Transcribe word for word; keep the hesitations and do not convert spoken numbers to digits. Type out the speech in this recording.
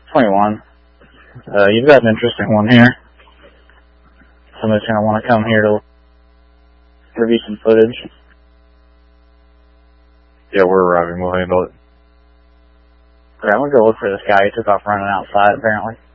twenty-one. Uh, you've got an interesting one here. Somebody's going to want to come here to review some footage. Yeah, we're arriving. We'll handle it. Okay, I'm going to go look for this guy. He took off running outside, apparently.